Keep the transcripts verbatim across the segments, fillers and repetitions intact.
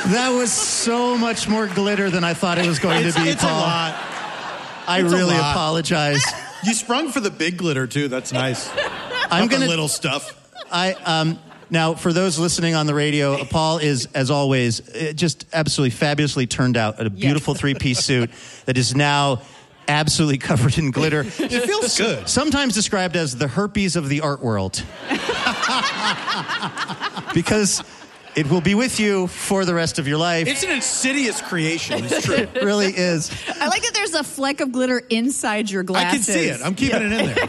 That was so much more glitter than I thought it was going it's, to be, it's Paul. a lot. I It's a really lot. apologize. You sprung for the big glitter, too. That's nice. I'm Up going on to... little stuff. I um now for those listening on the radio, Paul is as always just absolutely fabulously turned out a beautiful yes. three-piece suit that is now absolutely covered in glitter. It feels good. Sometimes described as the herpes of the art world. Because it will be with you for the rest of your life. It's an insidious creation. It's true. It really is. I like that there's a fleck of glitter inside your glasses. I can see it. I'm keeping yeah. it in there.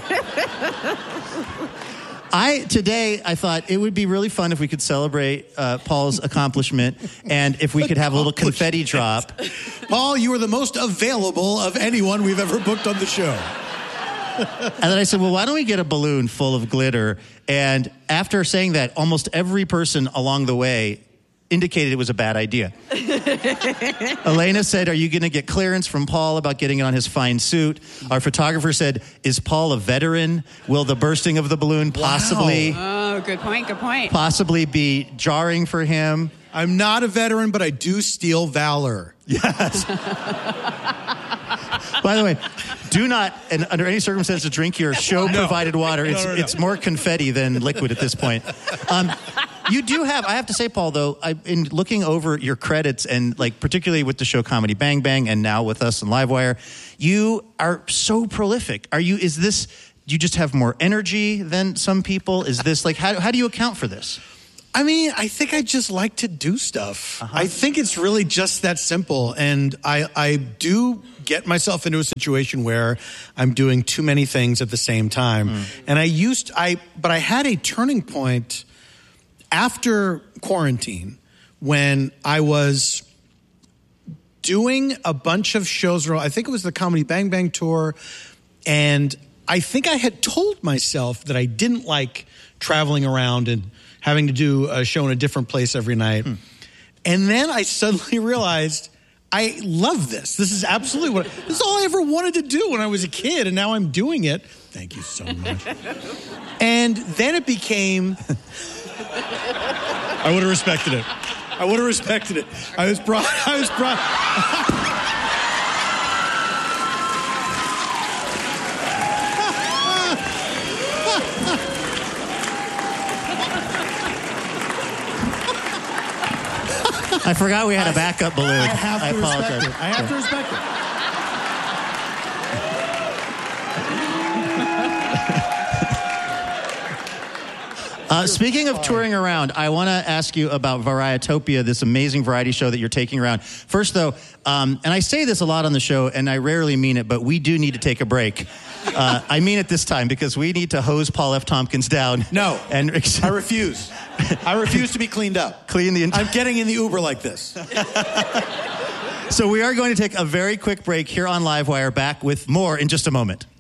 I today I thought it would be really fun if we could celebrate uh, Paul's accomplishment and if we could have a little confetti drop. Paul, you are the most available of anyone we've ever booked on the show. And then I said, well, why don't we get a balloon full of glitter? And after saying that, almost every person along the way indicated it was a bad idea. Elena said, are you going to get clearance from Paul about getting it on his fine suit? Our photographer said, is Paul a veteran? Will the bursting of the balloon possibly... Wow. Oh, good point, good point. ...possibly be jarring for him? I'm not a veteran, but I do steal valor. Yes. By the way, do not, and under any circumstances, drink your show-provided no. water. It's, no, no, no. it's more confetti than liquid at this point. Um, you do have, I have to say, Paul, though, I, in looking over your credits, and like particularly with the show Comedy Bang Bang, and now with us on Livewire, you are so prolific. Are you? Is this? Do you just have more energy than some people? Is this like how? How do you account for this? I mean, I think I just like to do stuff. Uh-huh. I think it's really just that simple. And I, I do get myself into a situation where I'm doing too many things at the same time. Mm. And I used, I, but I had a turning point after quarantine when I was doing a bunch of shows. I think it was the Comedy Bang Bang tour. And I think I had told myself that I didn't like traveling around and having to do a show in a different place every night. Hmm. And then I suddenly realized I love this. This is absolutely what, this is all I ever wanted to do when I was a kid, and now I'm doing it. Thank you so much. And then it became, I would have respected it. I would have respected it. I was brought, I was brought. I forgot we had a backup balloon. I have to I apologize. respect it. I have to respect it. Uh, speaking of touring around, I want to ask you about Varietopia, this amazing variety show that you're taking around. First, though, um, and I say this a lot on the show, and I rarely mean it, but we do need to take a break. Uh, I mean it this time, because we need to hose Paul F. Tompkins down. No, and I refuse. I refuse to be cleaned up. Clean the entire... I'm getting in the Uber like this. So we are going to take a very quick break here on Livewire. Back with more in just a moment.